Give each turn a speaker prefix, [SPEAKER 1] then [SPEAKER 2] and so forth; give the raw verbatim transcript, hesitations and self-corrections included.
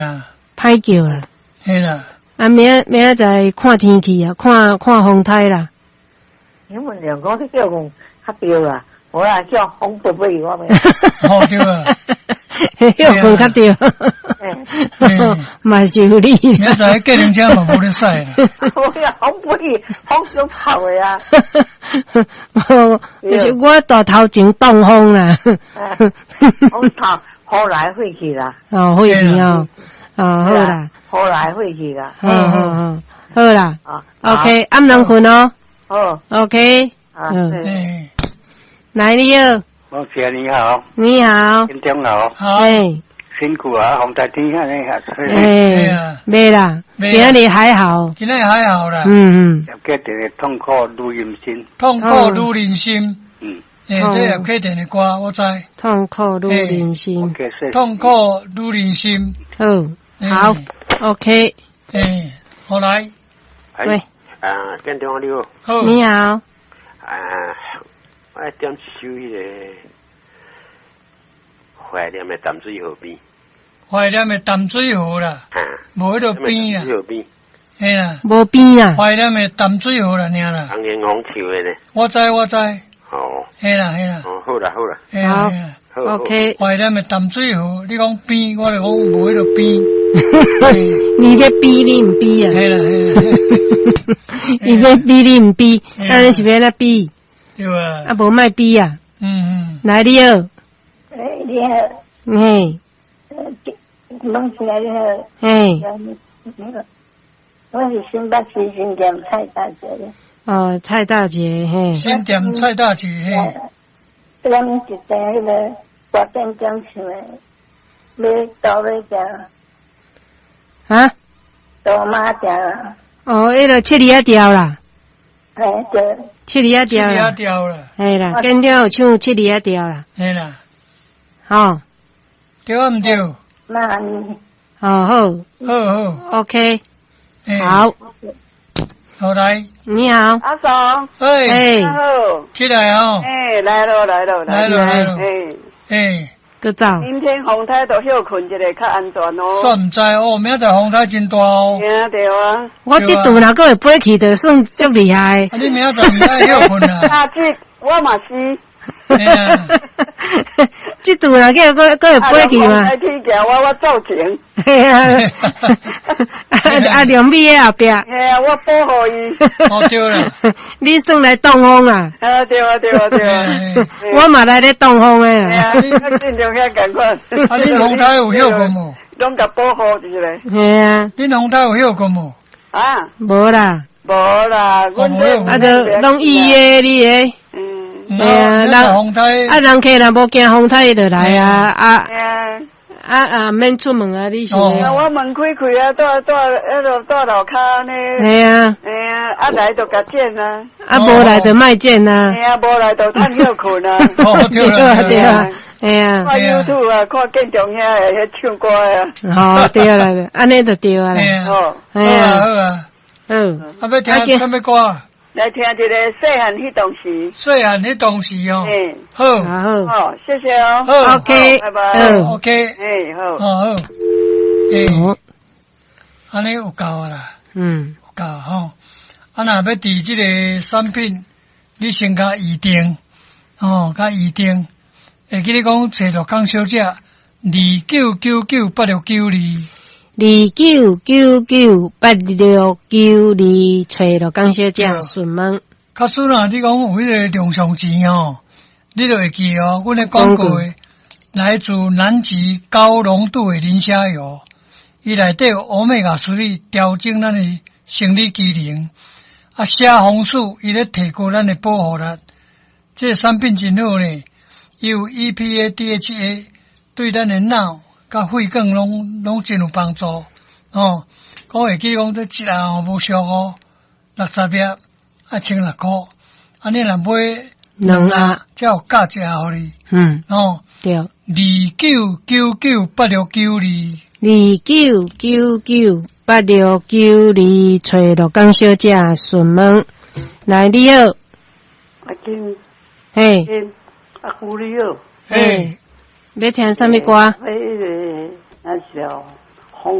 [SPEAKER 1] 啊，
[SPEAKER 2] 歹叫啦。
[SPEAKER 1] 嘿啦。
[SPEAKER 2] 啊，明仔明仔再看天气啊，看看风台啦。
[SPEAKER 3] 你们两个都叫我较对啦，我啊叫红宝贝我们。
[SPEAKER 1] 好对啊。
[SPEAKER 2] 叫讲较对。嘛是有理。
[SPEAKER 1] 明仔计程车嘛无咧使啦。
[SPEAKER 3] 我呀红宝贝，红就跑的呀。
[SPEAKER 2] 就是我大头前东风啦。
[SPEAKER 3] 红跑后来回去啦。
[SPEAKER 2] 哦，回去哦。哦，好啦。
[SPEAKER 3] 后来回去啦。
[SPEAKER 2] 嗯嗯嗯，好啦。
[SPEAKER 3] 啊
[SPEAKER 2] ，OK， 暗人困哦。
[SPEAKER 3] 哦
[SPEAKER 2] ，OK。
[SPEAKER 3] 嗯。
[SPEAKER 2] 来，你好。
[SPEAKER 4] 王姐你好。
[SPEAKER 2] 你好。
[SPEAKER 4] 金中好。
[SPEAKER 1] 好。
[SPEAKER 4] 辛苦啊，红台天下那下。
[SPEAKER 2] 哎，没啦，今日还好。
[SPEAKER 1] 今日还好啦。
[SPEAKER 2] 嗯嗯。
[SPEAKER 4] 决定痛苦如人心。
[SPEAKER 1] 痛苦如人心。嗯。诶，这也确定的歌，我知。
[SPEAKER 2] 痛苦如人心。
[SPEAKER 1] 痛苦如人心。
[SPEAKER 2] 好。好 ，OK。
[SPEAKER 1] 诶，好来。
[SPEAKER 2] 喂。
[SPEAKER 4] 啊，金中你好。
[SPEAKER 1] 好。
[SPEAKER 2] 你好。
[SPEAKER 4] 啊，我点收迄个怀念的淡水河边。
[SPEAKER 1] 怀念的淡水河啦。啊。无迄个边啊。
[SPEAKER 4] 河边。
[SPEAKER 1] 嘿啦。
[SPEAKER 2] 无边啊。
[SPEAKER 1] 怀念的淡水河啦，尔啦。
[SPEAKER 4] 红颜红树的呢。
[SPEAKER 1] 我知我知。
[SPEAKER 4] 哦。
[SPEAKER 1] 嘿啦嘿啦。
[SPEAKER 4] 哦，好啦好啦。
[SPEAKER 1] 嘿啦嘿啦。
[SPEAKER 2] OK，
[SPEAKER 1] 怀念的淡水河，你讲边，我就讲无迄个边。
[SPEAKER 2] 你咧比你唔比啊？
[SPEAKER 1] 系啦系啦，
[SPEAKER 2] 你咧比你唔比，但是是要来比，
[SPEAKER 1] 对啊，
[SPEAKER 2] 啊无卖比啊。
[SPEAKER 1] 嗯嗯，
[SPEAKER 2] 来你好，
[SPEAKER 3] 哎你好，
[SPEAKER 2] 嘿，
[SPEAKER 3] 拢起来你好，
[SPEAKER 2] 嘿，
[SPEAKER 3] 我是新北市新店蔡大姐的。
[SPEAKER 2] 哦，蔡大姐，嘿，
[SPEAKER 1] 新店蔡大姐，嘿。
[SPEAKER 3] 这个是在那个挂电奖唱的，要到尾行。
[SPEAKER 2] 啊？
[SPEAKER 3] 到马行啦。
[SPEAKER 2] 哦，迄个七里啊调啦。
[SPEAKER 3] 哎对。
[SPEAKER 2] 七里啊调啦。
[SPEAKER 1] 七里啊调啦。
[SPEAKER 2] 系啦，今朝有唱七里啊调啦。
[SPEAKER 1] 系啦。
[SPEAKER 2] 哦。
[SPEAKER 1] 对啊，唔对？
[SPEAKER 3] 那你。
[SPEAKER 2] 哦好。
[SPEAKER 1] 好好。
[SPEAKER 2] OK。好。
[SPEAKER 1] 好来。
[SPEAKER 2] 你好。
[SPEAKER 3] 阿嫂。
[SPEAKER 1] 哎。
[SPEAKER 3] 哎。好。
[SPEAKER 1] 起来哦。
[SPEAKER 3] 哎，来了来了
[SPEAKER 1] 来了来了。
[SPEAKER 3] 哎。
[SPEAKER 1] 哎。
[SPEAKER 2] 搁走。
[SPEAKER 3] 明天风台都休困一下，较安全哦。
[SPEAKER 1] 算唔知哦，明仔载风台真大哦。
[SPEAKER 3] 对对啊。
[SPEAKER 2] 我这度若个会飞去，就算足厉害。
[SPEAKER 1] 啊，你明仔载唔使休困啊。
[SPEAKER 3] 啊，这我嘛是。
[SPEAKER 1] 哎呀，
[SPEAKER 2] 这度若个个个会飞去嘛？
[SPEAKER 3] 啊，去行我我造情。
[SPEAKER 2] 嘿啊，啊梁美喺后壁。
[SPEAKER 3] 嘿啊，我保护伊。
[SPEAKER 1] 哦对啦。
[SPEAKER 2] 你算来东风啊？
[SPEAKER 3] 啊对啊对啊对啊。
[SPEAKER 2] 我嘛来咧东风诶。
[SPEAKER 3] 嘿啊，你尽量遐赶快。
[SPEAKER 1] 啊，你红台有休困无？
[SPEAKER 3] 拢甲保护一下。
[SPEAKER 2] 嘿啊。
[SPEAKER 1] 你红台有休困无？
[SPEAKER 3] 啊？
[SPEAKER 2] 无啦。
[SPEAKER 3] 无啦，阮这
[SPEAKER 2] 啊，就拢伊诶，你诶。
[SPEAKER 3] 嗯。
[SPEAKER 1] 嘿啊，人红台。
[SPEAKER 2] 啊，人客若无惊风台就来啊啊。
[SPEAKER 3] 嘿啊。
[SPEAKER 2] 啊啊，免出门啊！你是？
[SPEAKER 3] 哦，我门开开啊，住住迄落住楼骹呢。
[SPEAKER 2] 系啊。
[SPEAKER 3] 哎呀，啊来就甲剪啊。
[SPEAKER 2] 啊，无来就卖剪啊。
[SPEAKER 3] 哎呀，无来就趁休困啊。
[SPEAKER 1] 哦，对啦
[SPEAKER 2] 对啊，哎呀。
[SPEAKER 3] 看 YouTube 啊，看建中遐诶遐唱歌啊。
[SPEAKER 2] 哦，对啦，安尼就对啊啦。
[SPEAKER 3] 哦，
[SPEAKER 2] 哎呀，
[SPEAKER 1] 好啊。
[SPEAKER 2] 嗯。
[SPEAKER 1] 啊，要听什么歌？
[SPEAKER 3] 来听一个细汉迄当时。
[SPEAKER 1] 细汉迄当时哦。
[SPEAKER 3] 嗯。
[SPEAKER 1] 好。
[SPEAKER 2] 好。
[SPEAKER 3] 好，谢谢哦。
[SPEAKER 1] 好
[SPEAKER 2] ，OK，
[SPEAKER 3] 拜拜。
[SPEAKER 2] 嗯
[SPEAKER 1] ，OK。
[SPEAKER 3] 哎，好。
[SPEAKER 1] 哦好。诶，安尼有够啊啦。
[SPEAKER 2] 嗯。
[SPEAKER 1] 有够吼。啊，若要伫即个产品，你先甲预定，哦，甲预定。会记你讲找着江小姐，二九九九八六九二。
[SPEAKER 2] 二九九九八六九二，找着江小姐询问。
[SPEAKER 1] 假使若你讲有迄个梁上钱哦，你就会记哦。阮咧广告诶，来自南极高浓度诶磷虾油，伊内底有欧米伽三调整咱诶生理机能，啊，虾红素伊咧提高咱诶保护力。这个产品真好呢，伊有 E P A、D H A， 对咱诶脑甲肺管拢拢真有帮助哦。讲会记讲这一下无俗哦，六十粒啊千六箍，安尼若买
[SPEAKER 2] 两盒，
[SPEAKER 1] 才有价值互你。
[SPEAKER 2] 嗯，
[SPEAKER 1] 哦，
[SPEAKER 2] 对。
[SPEAKER 1] 二九九九八六九二，
[SPEAKER 2] 二九九九八六九二，找着江小姐询问。来，你好。
[SPEAKER 3] 阿金。
[SPEAKER 2] 嘿。
[SPEAKER 3] 阿胡你好。
[SPEAKER 1] 嘿。
[SPEAKER 2] 要听什么歌？
[SPEAKER 3] 迄个那是哦。